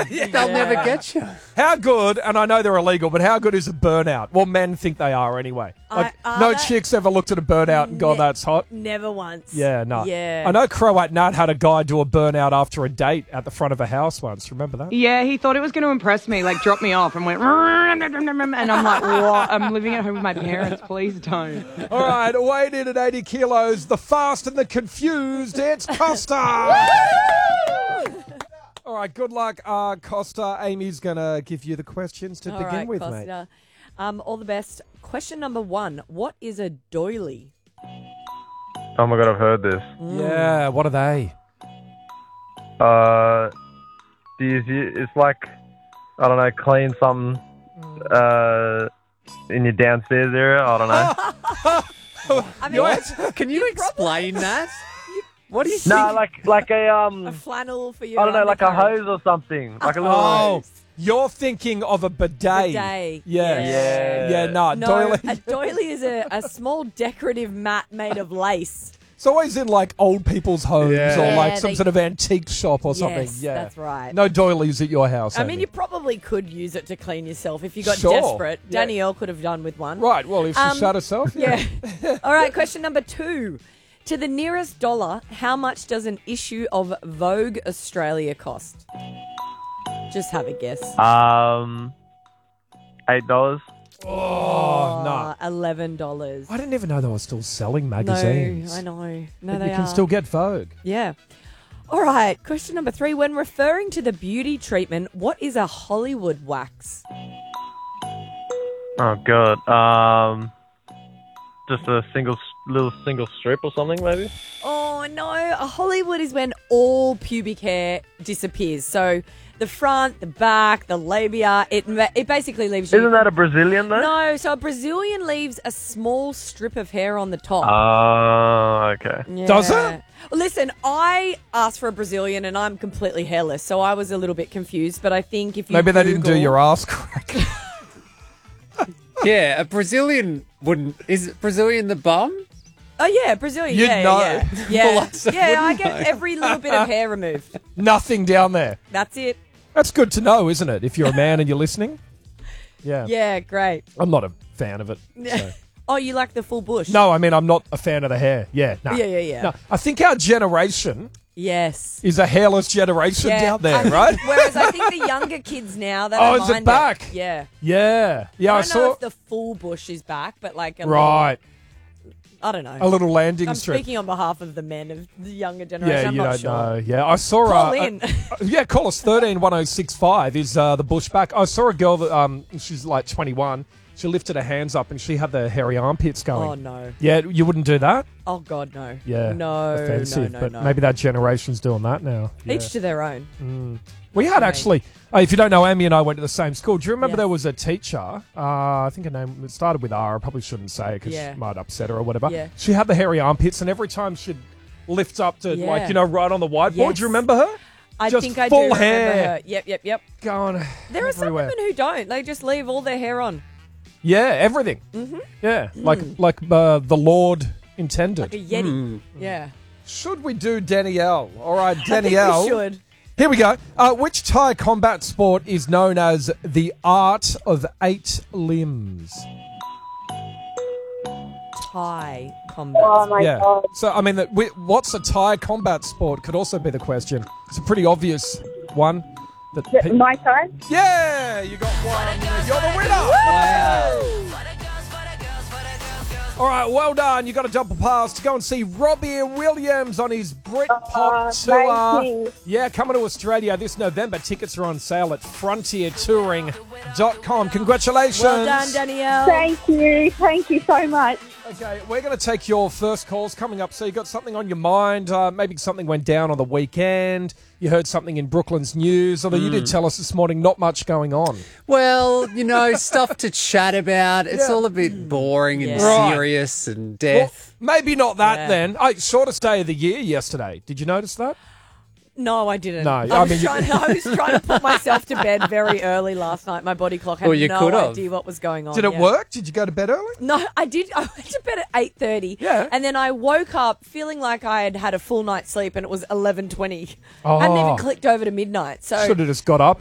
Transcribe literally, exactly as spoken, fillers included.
They'll never get you. How good, and I know they're illegal, but how good is a burnout? Well, men think they are anyway. Like, I- are no they? chicks ever looked at a burnout and gone, Ne- that's hot. Never once. Yeah, no. Yeah. I know Croat Nat had a guy do a burnout after a date at the front of a house once. Remember that? Yeah, he thought it was going to impress me, like drop me off and went, and I'm like, what? I'm living at home with my parents. Please don't. All right, weighed in at eighty kilos, the fast and the confused, it's Costa. All right, good luck, uh, Costa. Amy's going to give you the questions to All begin right, with, Costa. mate. Um, all the best. Question number one. What is a doily? Oh my god, I've heard this. Yeah, what are they? Uh, do you, do you- it's like, I don't know, clean something uh, in your downstairs area. I don't know. I mean, What? Can you explain that? What do you no, think? like like a um, a flannel for your I don't know, like a undercarriage. hose or something, like a little. Oh, you're thinking of a bidet. Bidet. Yeah. Yeah. Yeah, no, No, doily. a doily is a, a small decorative mat made of lace. It's always in like old people's homes Yeah. or like Yeah, some they- sort of antique shop or something. Yes, Yeah, that's right. No doilies at your house. I Amy. mean, you probably could use it to clean yourself if you got Sure. desperate. Yeah. Danielle could have done with one. Right, well, if she Um, shut herself. Yeah. All right, question number two. To the nearest dollar, how much does an issue of Vogue Australia cost? Just have a guess. Um, eight dollars. Oh, no. Uh, eleven dollars. I didn't even know they were still selling No, magazines. I know. No, But they you can are. still get Vogue. Yeah. All right, question number three. When referring to the beauty treatment, what is a Hollywood wax? Oh god. Um, just a single, little single strip or something, maybe. Oh, no. A Hollywood is when all pubic hair disappears. So the front, the back, the labia, it it basically leaves you... Isn't that a Brazilian though? No, so a Brazilian leaves a small strip of hair on the top. Oh, okay. Yeah. Does it? Well, listen, I asked for a Brazilian and I'm completely hairless, so I was a little bit confused. But I think if you Maybe they didn't do Google- your ass crack. Yeah, a Brazilian wouldn't. Is it Brazilian the bum? Oh yeah, Brazilian. You'd yeah, know. yeah, yeah. Well, I said yeah, I wouldn't get know. every little bit of hair removed. Nothing down there. That's it. That's good to know, isn't it? If you're a man and you're listening. Yeah. Yeah, great. I'm not a fan of it. so. Oh, you like the full bush? No, I mean, I'm not a fan of the hair. Yeah, no. Yeah, yeah, yeah. No, I think our generation Yes. is a hairless generation Yeah. down there, I think- right? Whereas I think the younger kids now, they Oh, don't is it mind back? Yeah. Yeah. Yeah, I, I don't know saw. if the full bush is back, but like a Right. little, I don't know. A little landing I'm strip. speaking on behalf of the men of the younger generation. Yeah, I'm you not don't sure. know. Yeah, I saw. Call uh, in. uh, yeah, call us thirteen one oh six five is uh, the bush back. I saw a girl that um, she's like twenty-one. She lifted her hands up and she had the hairy armpits going. Oh no. Yeah, you wouldn't do that. Oh god, no. Yeah, No. offensive. no, no, but no. maybe that generation's doing that now. Yeah. Each to their own. We had Right. actually, uh, if you don't know, Amy and I went to the same school. Do you remember Yes. there was a teacher? Uh, I think her name it started with R. I probably shouldn't say because Yeah. it might upset her or whatever. Yeah. She had the hairy armpits, and every time she'd lift up to, Yeah. like, you know, right on the whiteboard. Yes. Do you remember her? I Just think I full do hair. remember her. Yep, yep, yep. Going There are some everywhere. women who don't. They just leave all their hair on. Yeah, everything. Mm-hmm. Yeah, like like uh, the Lord intended. Like a yeti. Yeah. Should we do Danielle? All right, I think Danielle. we should. Here we go. Uh, which Thai combat sport is known as the art of eight limbs? Thai combat. Oh my yeah. god. So, I mean, the, wi- what's a Thai combat sport could also be the question. It's a pretty obvious one. That Is it pe- my time? yeah, you got one. You're the winner. All right, well done. You got a double pass to go and see Robbie Williams on his Britpop Oh, tour. thank you. Yeah, coming to Australia this November. Tickets are on sale at frontier touring dot com. Congratulations. Well done, Danielle. Thank you. Thank you so much. Okay, we're going to take your first calls coming up. So you got something on your mind, uh, maybe something went down on the weekend, you heard something in Brooklyn's news, although you did tell us this morning not much going on. Well, you know, stuff to chat about. It's Yeah. all a bit boring and Yeah. Right. serious and Well, death. maybe not that Yeah. then. Oh, shortest day of the year yesterday. Did you notice that? No, I didn't. No, I, I was mean, you- trying, I was trying to put myself to bed very early last night. My body clock had Well, you no could've. idea what was going on. Did it yeah. work? Did you go to bed early? No, I did. I went to bed at eight thirty. Yeah. And then I woke up feeling like I had had a full night's sleep and it was eleven twenty. Oh. I hadn't even clicked over to midnight. So Should have just got up